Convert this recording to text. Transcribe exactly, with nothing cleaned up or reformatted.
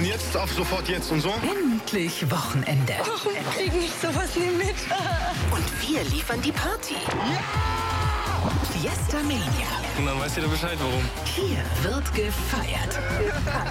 Und jetzt auf sofort jetzt und so? Endlich Wochenende. Warum kriegen ich sowas nie mit? Und wir liefern die Party. Ja! Fiesta Mania. Und dann weiß jeder Bescheid, warum. Hier wird gefeiert.